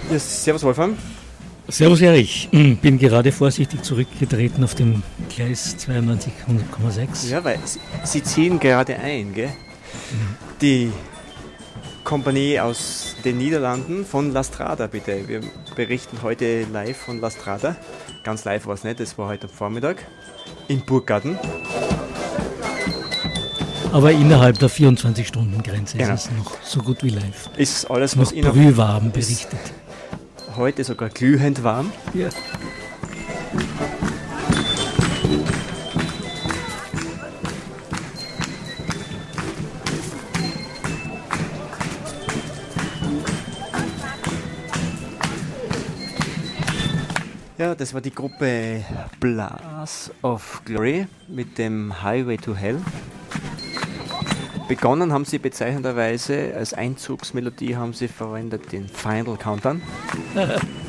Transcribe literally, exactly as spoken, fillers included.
Ja, servus Wolfram. Servus Erich, bin gerade vorsichtig zurückgetreten auf dem Gleis zweiundneunzig Komma sechs. Ja, weil Sie, Sie ziehen gerade ein, gell? Mhm. Die Kompanie aus den Niederlanden von La Strada, bitte. Wir berichten heute live von La Strada. Ganz live war es nicht, das war heute am Vormittag in Burggarten. Aber innerhalb der vierundzwanzig-Stunden-Grenze genau. ist es noch so gut wie live. Ist alles, noch was Ihnen brühwarm berichtet. Heute sogar glühend warm. Ja. Ja, das war die Gruppe Blast of Glory mit dem Highway to Hell. Begonnen haben sie bezeichnenderweise als Einzugsmelodie haben sie verwendet den Final Countdown.